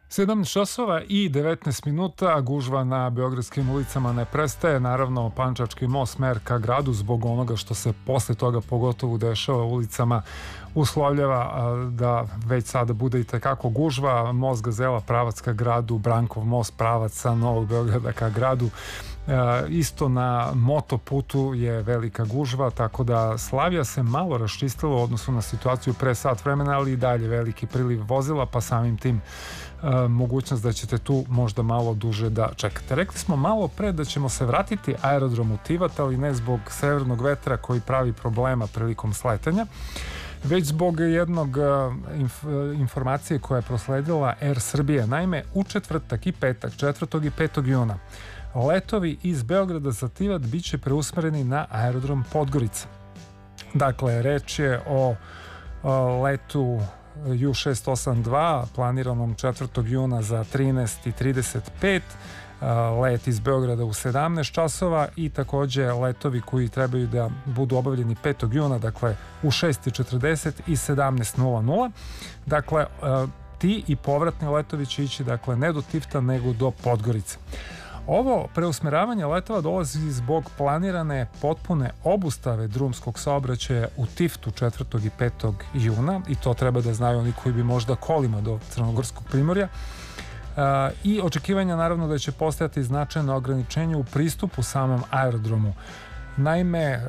17 časova i 19 minuta, gužva na beogradskim ulicama ne prestaje. Naravno, Pančevački most smer ka gradu zbog onoga što se posle toga pogotovo dešava ulicama uslovljava da već sada bude i tekako gužva. Most Gazela pravac ka gradu, Brankov most pravac sa Novog Beograda ka gradu. Isto na motoputu je velika gužva, tako da Slavija se malo raščistila u odnosu na situaciju pre sat vremena, ali i dalje veliki priliv vozila, pa samim tim mogućnost da ćete tu možda malo duže da čekate. Rekli smo malo pre da ćemo se vratiti aerodromu Tivat, ali ne zbog severnog vetra koji pravi problema prilikom sletanja, već zbog jednog informacije koja je prosledila Air Srbije. Naime, u četvrtak i petak, 4. i 5. juna, letovi iz Beograda za Tivat bit će preusmereni na aerodrom Podgorica. Dakle, reč je o letu U682 planiranom 4. juna za 13:35, let iz Beograda u 17 časova i takođe letovi koji trebaju da budu obavljeni 5. juna, dakle u 6:40 i 17:00. Dakle, ti i povratni letovi će ići, dakle, ne do Tifta nego do Podgorice. Ovo preusmeravanje letova dolazi zbog planirane potpune obustave drumskog saobraćaja u Tiftu 4. i 5. juna i to treba da znaju oni koji bi možda kolima do Crnogorskog primorja, i očekivanja naravno da će postojati značajno ograničenje u pristupu samom aerodromu. Naime,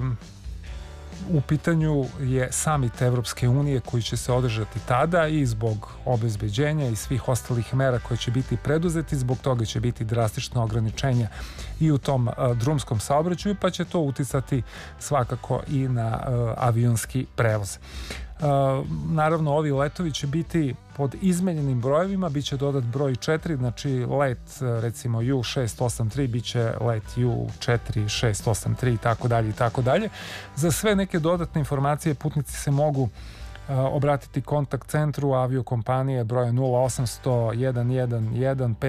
u pitanju je samit Evropske unije koji će se održati tada i zbog obezbeđenja i svih ostalih mera koje će biti preduzeti, zbog toga će biti drastično ograničenja i u tom drumskom saobraćaju, pa će to uticati svakako i na avionski prevoz. Naravno, ovi letovi će biti pod izmenjenim brojevima, bit će dodat broj 4, znači let recimo U683 bit će let U4683 i tako dalje. Za sve neke dodatne informacije putnici se mogu obratiti kontakt centru aviokompanije broje 0800 111